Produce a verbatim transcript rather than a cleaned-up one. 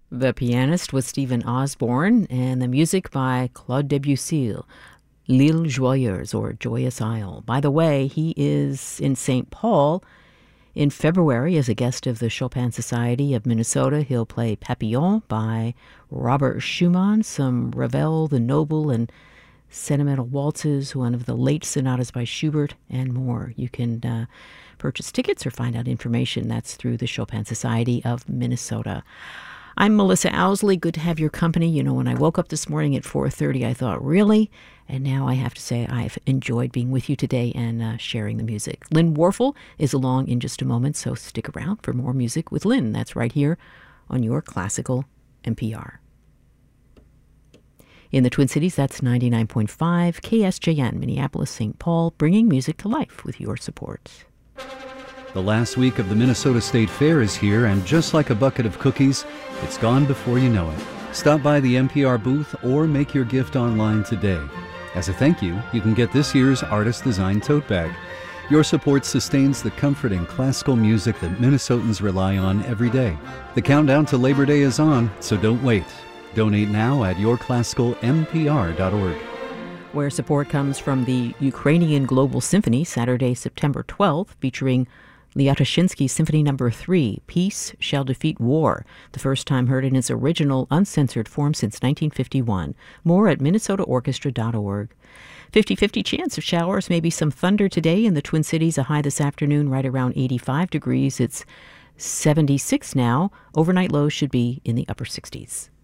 The pianist was Stephen Osborne, and the music by Claude Debussy, L'Île Joyeuse, or Joyous Isle. By the way, he is in Saint Paul in February as a guest of the Chopin Society of Minnesota. He'll play Papillon by Robert Schumann, some Ravel the Noble and Sentimental Waltzes, one of the late sonatas by Schubert, and more. You can uh, purchase tickets or find out information. That's through the Chopin Society of Minnesota. I'm Melissa Owsley. Good to have your company. You know, when I woke up this morning at four thirty, I thought, really? And now I have to say I've enjoyed being with you today and uh, sharing the music. Lynn Warfel is along in just a moment, so stick around for more music with Lynn. That's right here on your Classical N P R. In the Twin Cities, that's ninety-nine point five K S J N, Minneapolis, Saint Paul, bringing music to life with your support. The last week of the Minnesota State Fair is here, and just like a bucket of cookies, it's gone before you know it. Stop by the N P R booth or make your gift online today. As a thank you, you can get this year's Artist Design Tote Bag. Your support sustains the comforting classical music that Minnesotans rely on every day. The countdown to Labor Day is on, so don't wait. Donate now at your classical n p r dot org. Where support comes from the Ukrainian Global Symphony, Saturday, September twelfth, featuring Lyatoshinsky Symphony Number three, Peace Shall Defeat War, the first time heard in its original uncensored form since nineteen fifty-one. More at minnesota orchestra dot org. fifty-fifty chance of showers, maybe some thunder today in the Twin Cities, a high this afternoon right around eighty-five degrees. It's seventy-six now. Overnight lows should be in the upper sixties.